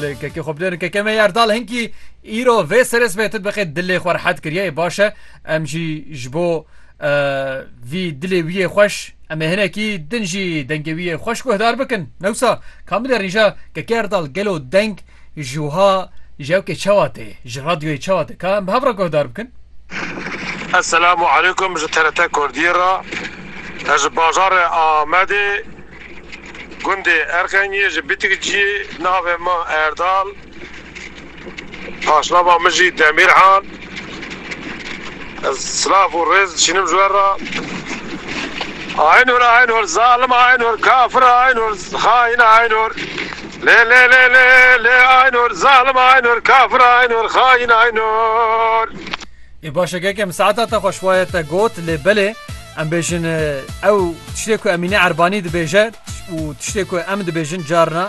که خوب دارن که کمی یاردال هنگی ایرو و سرس بهتر بخیر دل خوار حد کریه باشه ام جبو وی دل وی خوش ام هنه کی دنجی دنگوی خوش کو هدار بکن نوسا کام در اینجا که یاردال گلو دنگ جوها جاو که چواته رادیوی چواته کام بهبرا کو هدار بکن. السلام عليكم جترتا كورديرا اج بازار آمدي گوندي ارغني جبتكجي ناوه ما اردال اشرابا مجي دميرعان السلاف والرز شنم جوارا عينور عينور ظالم عينور كافر عينور خاين عينور لا لا لا لا لا عينور ظالم عينور كافر عينور خاين عينور. باشه که ساعتا تا خوشوایه تا گوت لبله ام بیشن او تشتی که امینه عربانی دبیجه و تشتی که ام دبیجن جارنا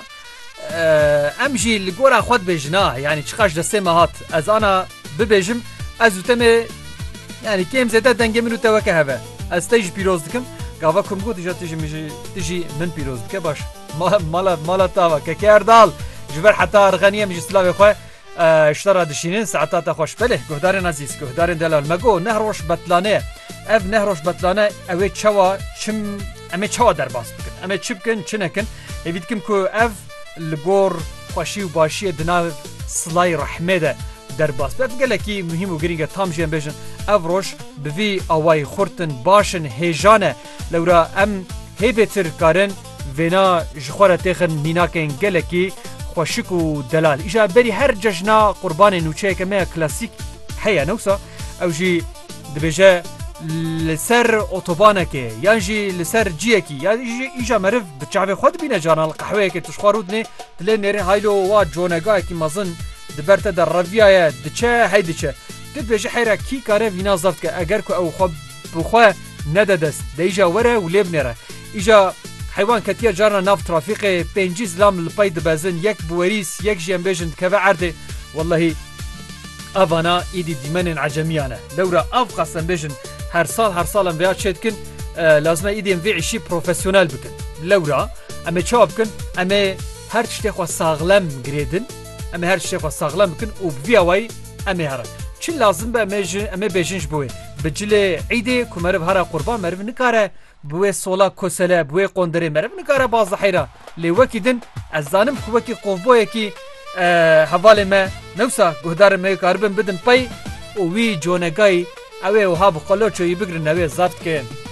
ام جی لگورا خود بیجناه یعنی چقاش دسته مهات از آنا ببیجم از وتمه یعنی کم زیده دنگه منو توکه هوا از تیج پیروز دکم گاوا کم گو تیجی من پیروز دکه باش مالا تاوا که کردال جبر حتی ارغانیه مجی سلاوی خواه اشترى دشينين ساعتات خوش بله گهدارن عزیز گهدارن دلال مگو نهروش بطلانه اف نهروش بطلانه اوی چوا چم امی چوا در باز بکن امی چی بکن چی نکن اوید کم که اف لگور خوشی و باشی دنا صلای رحمه ده در باز بکن گله کی مهم و گرینگه تام جیم بیشن اف روش بوی آوای خورتن باشن هیجانه لورا ام هیبتر کارن وینا جخوره تیخن میناکن گله کی خوشک و دلال ایجا بری هر جشنا قربان نوچه که ما کلاسیک حیا نوسا او جی دبیجه لسر اتوبانه که یا جی لسر جیه کی یا ایجا مرف بچعب خود بینه جانا القهوه که تشخارودنه تلی نری هایلو و جونگاه که مازن دبرته در رویه دچه هی دچه دبیجه حیره کی کاره وینا زفت که اگر که او خواب بخواه ندادست دیجا وره و لیب نره ایجا حیوان کتیه جارنا ناف ترافیق پنجی زلام لپای دبازن یک بوریس یک جیم بیجن که عرده والله افانا ایدی دیمن عجمیانه لورا اف قسم بیجن هر سال ام بیاد شد کن لازمه ایدیم وی عشی پروفیسیونال بکن لورا اما چاب کن اما هر چی خو ساغلم گریدن اما هر چی خو ساغلم بکن و بی اوای اما هر چی لازم به اما بیجنش بوی بجل عیده کمرب هر قربان مرب نکاره بوی سولا کسله بوی قندره مرف نکاره باز حیرا لیوکی از زانم کوکی قوبوی کی حواله ما نوسا گهدار ما کاربن بدن پای و وی جونگای اوه و ها بخلو چوی بگرن اوه زفت که